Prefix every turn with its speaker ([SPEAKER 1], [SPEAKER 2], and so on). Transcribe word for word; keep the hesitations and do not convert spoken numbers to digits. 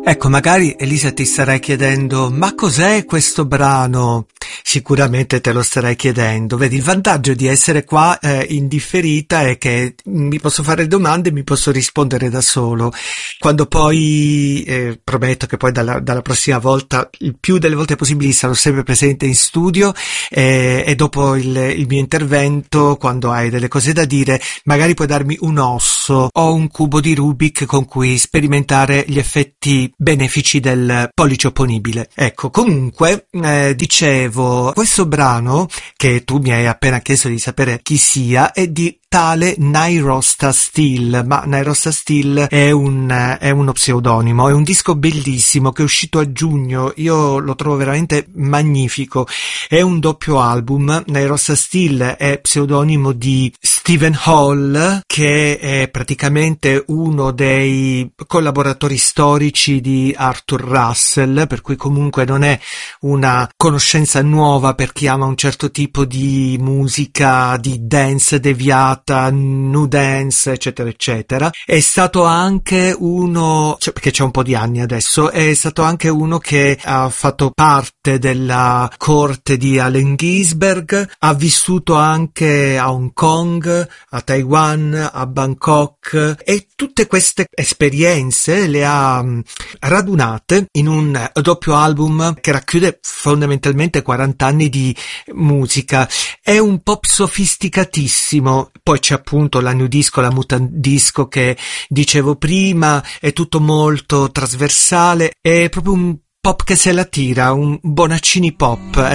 [SPEAKER 1] Ecco, magari Elisa ti starai chiedendo: ma cos'è questo brano? Sicuramente te lo starai chiedendo. Vedi, il vantaggio di essere qua eh, in differita è che mi posso fare domande e mi posso rispondere da solo. Quando poi, eh, prometto che poi dalla, dalla prossima volta, il più delle volte possibili, sarò sempre presente in studio eh, e dopo il, il mio intervento, quando hai delle cose da dire, magari puoi darmi un osso o un cubo di Rubik con cui sperimentare gli effetti benefici del pollice opponibile. Ecco, comunque, eh, dicevo, questo brano, che tu mi hai appena chiesto di sapere chi sia, è di tale Nyrosta Steele, ma Nyrosta Steele è un è uno pseudonimo, è un disco bellissimo che è uscito a giugno, io lo trovo veramente magnifico, è un doppio album. Nyrosta Steele è pseudonimo di Stephen Hall, che è praticamente uno dei collaboratori storici di Arthur Russell, per cui comunque non è una conoscenza nuova per chi ama un certo tipo di musica, di dance deviata, new dance, eccetera eccetera. È stato anche uno, cioè, perché c'è un po' di anni adesso, è stato anche uno che ha fatto parte della corte di Allen Ginsberg, ha vissuto anche a Hong Kong, a Taiwan, a Bangkok, e tutte queste esperienze le ha mh, radunate in un doppio album che racchiude fondamentalmente quaranta anni di musica. È un pop sofisticatissimo. Poi c'è appunto la new disco, la mutant disco che dicevo prima, è tutto molto trasversale, è proprio un pop che se la tira, un Bonaccini pop.